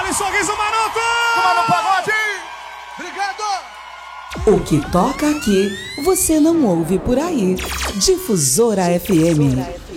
FM, Sorriso Maroto! Mano Pagode! Obrigado! O que toca aqui, você não ouve por aí. Difusora FM.